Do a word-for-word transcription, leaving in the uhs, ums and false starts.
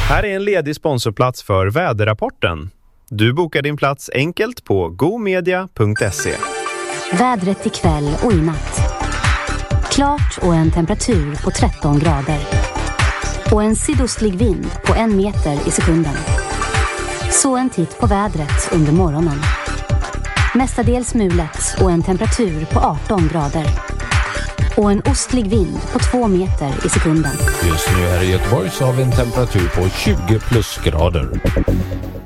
Här är en ledig sponsorplats för väderrapporten. Du bokar din plats enkelt på gomedia punkt se. Vädret ikväll och i natt. Klart och en temperatur på tretton grader. Och en sydostlig vind på en meter i sekunden. Så en titt på vädret under morgonen. Mestadels mulet och en temperatur på arton grader. Och en ostlig vind på två meter i sekunden. Just nu här i Göteborg så har vi en temperatur på tjugo plusgrader.